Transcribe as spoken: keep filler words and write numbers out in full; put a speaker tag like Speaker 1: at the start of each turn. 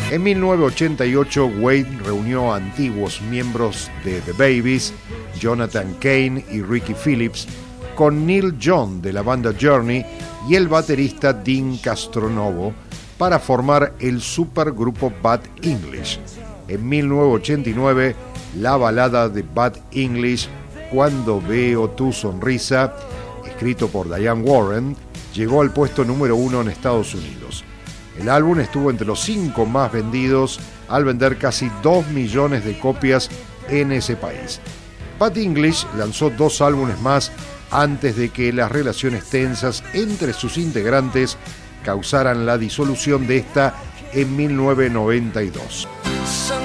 Speaker 1: En mil novecientos ochenta y ocho, Wade reunió a antiguos miembros de The Babys, Jonathan Cain y Ricky Phillips, con Neil Young de la banda Journey y el baterista Dean Castronovo para formar el supergrupo Bad English. En mil novecientos ochenta y nueve, la balada de Bad English, Cuando veo tu sonrisa, escrito por Diane Warren, llegó al puesto número uno en Estados Unidos. El álbum estuvo entre los cinco más vendidos al vender casi dos millones de copias en ese país. Bad English lanzó dos álbumes más antes de que las relaciones tensas entre sus integrantes causaran la disolución de esta en mil novecientos noventa y dos.